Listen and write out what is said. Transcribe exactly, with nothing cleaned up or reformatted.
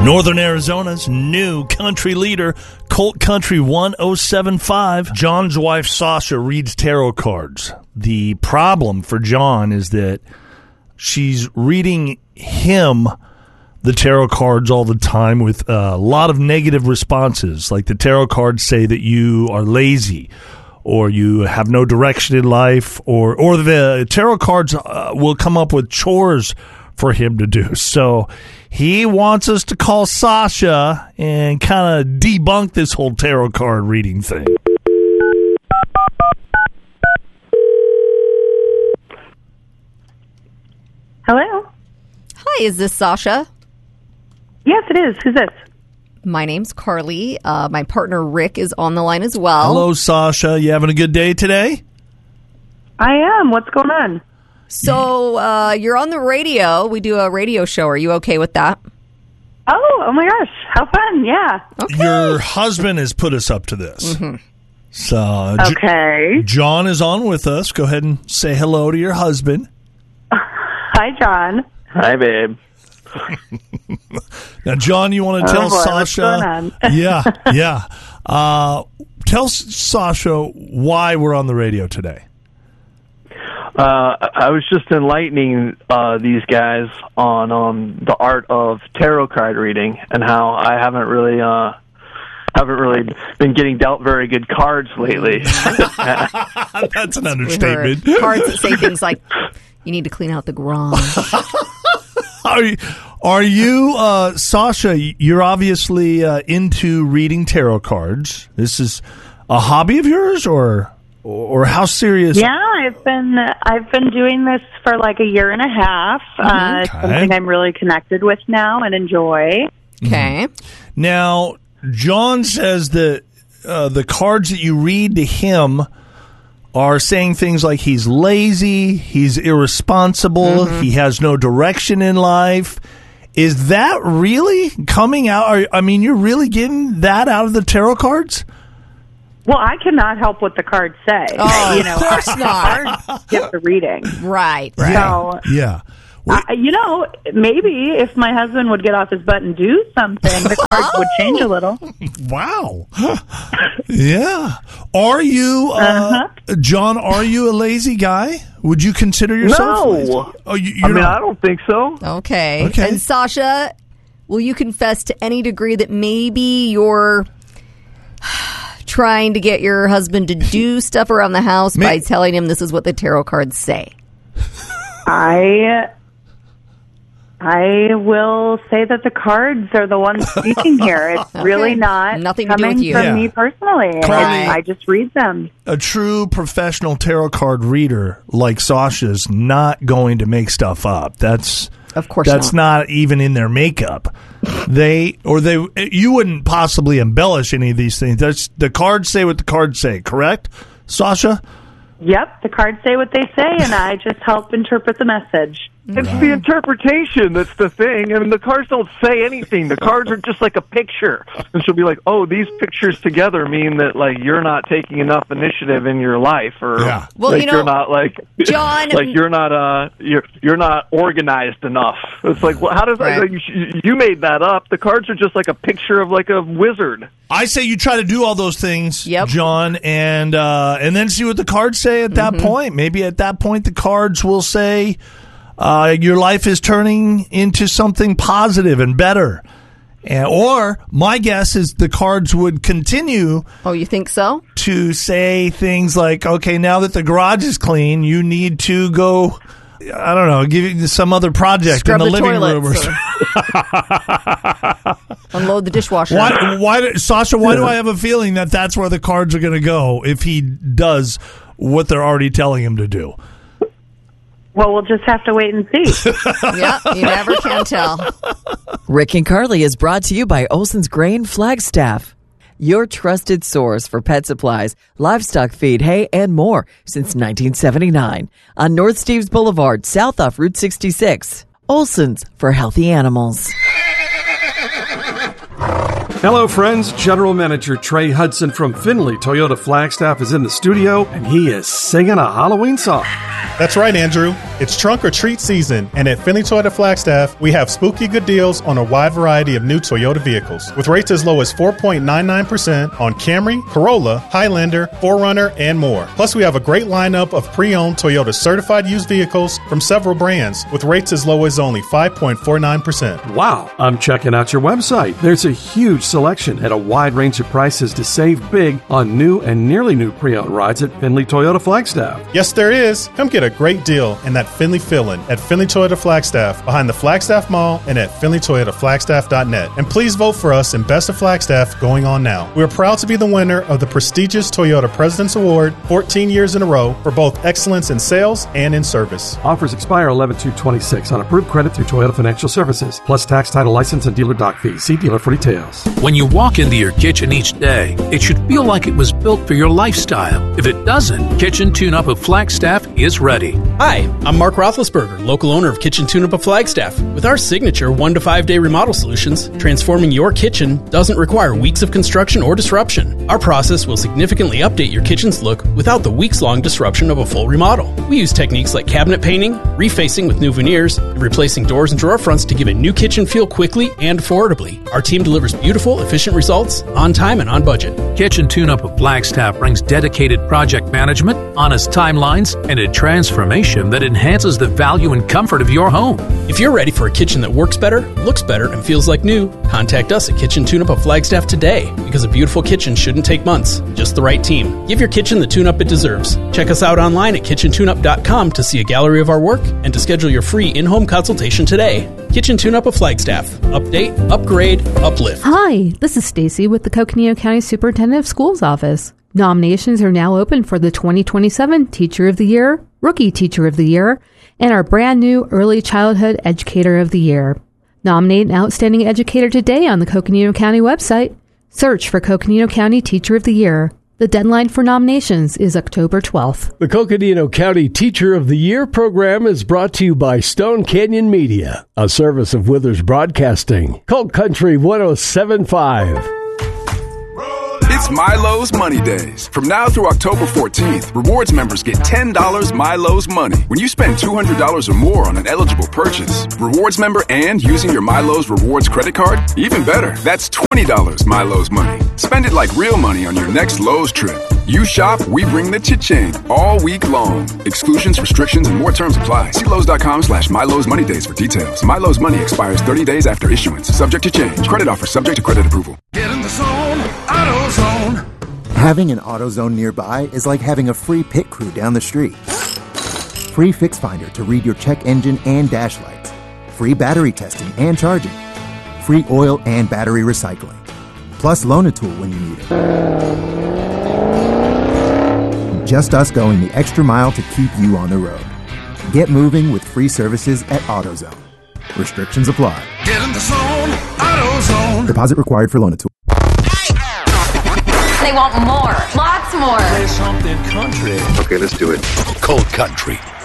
Northern Arizona's new country leader, Colt Country one oh seven point five. John's wife, Sasha, reads tarot cards. The problem for John is that she's reading him the tarot cards all the time with a lot of negative responses. Like the tarot cards say that you are lazy or you have no direction in life, or, or the tarot cards uh, will come up with chores for him to do. So he wants us to call Sasha and kind of debunk this whole tarot card reading thing. Hello? Hi, is this Sasha? Yes, it is. Who's this? My name's Carly. Uh, my partner Rick is on the line as well. Hello, Sasha. You having a good day today? I am. What's going on? So uh, you're on the radio. We do a radio show. Are you okay with that? Oh, oh my gosh. How fun. Yeah. Okay. Your husband has put us up to this. Mm-hmm. So uh, Okay. J- John is on with us. Go ahead and say hello to your husband. Hi, John. Hi, babe. Now, John, you want to tell Oh, boy, what's Sasha? going on? yeah, yeah. Uh, tell S- Sasha why we're on the radio today. Uh, I was just enlightening uh, these guys on um, the art of tarot card reading and how I haven't really uh, haven't really been getting dealt very good cards lately. That's an understatement. We heard cards that say things like, you need to clean out the garage. Are you, are you uh, Sasha, you're obviously uh, into reading tarot cards. This is a hobby of yours, or or how serious? Yeah, I've been I've been doing this for like a year and a half. Uh, it's Okay. something I'm really connected with now and enjoy. Okay. Now, John says that uh, the cards that you read to him are saying things like he's lazy, he's irresponsible, Mm-hmm. he has no direction in life. Is that really coming out? Are, I mean, you're really getting that out of the tarot cards? Well, I cannot help what the cards say. Oh, you know, of course I, not. cards give the reading. Right, right. So, Yeah. Well, I, you know, maybe if my husband would get off his butt and do something, the cards would change a little. wow. Yeah. Are you, uh, Uh-huh. John, are you a lazy guy? Would you consider yourself No. lazy? Oh, you, I you're mean, not. I don't think so. Okay. Okay. And Sasha, will you confess to any degree that maybe you're trying to get your husband to do stuff around the house May- by telling him this is what the tarot cards say? I I will say that the cards are the ones speaking here. It's really not Nothing to do coming with you. from Yeah. me personally. Carly- I, I just read them. A true professional tarot card reader like Sasha's not going to make stuff up. That's Of course that's not. not even in their makeup. They or they you wouldn't possibly embellish any of these things. That's the cards say what the cards say, correct, Sasha? Yep, the cards say what they say, and I just help interpret the message. It's the interpretation that's the thing. I mean, the cards don't say anything. The cards are just like a picture. And she'll be like, oh, these pictures together mean that, like, you're not taking enough initiative in your life. Or, Yeah. Well, like, you know, you're not, like, John- like, you're not, uh, you're, you're not organized enough. It's like, well, how does Right. that, like, you, you made that up. The cards are just like a picture of, like, a wizard. I say you try to do all those things, Yep. John, and uh, and then see what the cards say at that point. Maybe at that point the cards will say uh, your life is turning into something positive and better. And, or my guess is the cards would continue Oh, you think so? to say things like, okay, now that the garage is clean, you need to go, I don't know, give you some other project Scrub in the, the living room. Or toilets or unload the dishwasher. Why, why, Sasha, why do I have a feeling that that's where the cards are going to go if he does what they're already telling him to do? Well, we'll just have to wait and see. Yeah, you never can tell. Rick and Carly is brought to you by Olson's Grain Flagstaff, your trusted source for pet supplies, livestock feed, hay, and more since nineteen seventy-nine. On North Steves Boulevard, south off Route sixty-six. Olson's for healthy animals. Hello, friends. General Manager Trey Hudson from Finley Toyota Flagstaff is in the studio, and he is singing a Halloween song. That's right, Andrew. It's trunk or treat season, and at Finley Toyota Flagstaff, we have spooky good deals on a wide variety of new Toyota vehicles, with rates as low as four point nine nine percent on Camry, Corolla, Highlander, four runner, and more. Plus, we have a great lineup of pre-owned Toyota certified used vehicles from several brands, with rates as low as only five point four nine percent. Wow, I'm checking out your website. There's a huge selection at a wide range of prices to save big on new and nearly new pre-owned rides at Finley Toyota Flagstaff. Yes, there is. Come get a great deal in that Finley feeling at Finley Toyota Flagstaff, behind the Flagstaff Mall, and at finley toyota flagstaff dot net. And please vote for us in Best of Flagstaff going on now. We are proud to be the winner of the prestigious Toyota President's Award fourteen years in a row for both excellence in sales and in service. Offers expire eleven two twenty-six on approved credit through Toyota Financial Services, plus tax, title, license, and dealer dock fees. See dealer for details. When you walk into your kitchen each day, it should feel like it was built for your lifestyle. If it doesn't, Kitchen Tune-Up of Flagstaff is ready. Hi, I'm Mark Roethlisberger, local owner of Kitchen Tune-Up of Flagstaff. With our signature one to five day remodel solutions, transforming your kitchen doesn't require weeks of construction or disruption. Our process will significantly update your kitchen's look without the weeks-long disruption of a full remodel. We use techniques like cabinet painting, refacing with new veneers, and replacing doors and drawer fronts to give a new kitchen feel quickly and affordably. Our team delivers beautiful, efficient results on time and on budget. Kitchen Tune-Up of Flagstaff brings dedicated project management, honest timelines, and a transformation that enhances the value and comfort of your home. If you're ready for a kitchen that works better, looks better, and feels like new, contact us at Kitchen Tune-Up of Flagstaff today, because a beautiful kitchen shouldn't take months, just the right team. Give your kitchen the tune-up it deserves. Check us out online at kitchen tune up dot com to see a gallery of our work and to schedule your free in-home consultation today. Kitchen Tune-Up of Flagstaff. Update, upgrade, uplift. Hi, this is Stacy with the Coconino County Superintendent of Schools office. Nominations are now open for the twenty twenty-seven Teacher of the Year, Rookie Teacher of the Year, and our brand new Early Childhood Educator of the Year. Nominate an outstanding educator today on the Coconino County website. Search for Coconino County Teacher of the Year. The deadline for nominations is October twelfth. The Coconino County Teacher of the Year program is brought to you by Stone Canyon Media, a service of Withers Broadcasting. Colt Country one oh seven point five. It's Milo's Money Days. From now through October fourteenth, rewards members get ten dollars Milo's Money when you spend two hundred dollars or more on an eligible purchase. Rewards member and using your Milo's Rewards credit card? Even better, that's twenty dollars Milo's Money. Spend it like real money on your next Lowe's trip. You shop, we bring the cha-ching all week long. Exclusions, restrictions, and more terms apply. See Lowe's dot com slash Milo's Money Days for details. Milo's Money expires thirty days after issuance. Subject to change. Credit offer subject to credit approval. Get in the zone, AutoZone. Having an AutoZone nearby is like having a free pit crew down the street. Free Fix Finder to read your check engine and dash lights. Free battery testing and charging. Free oil and battery recycling. Plus Loan-A-Tool when you need it. Just us going the extra mile to keep you on the road. Get moving with free services at AutoZone. Restrictions apply. Get in the zone, AutoZone. Deposit required for Loan-A-Tool. They want more, lots more. Play something country. Okay, let's do it. Cold Country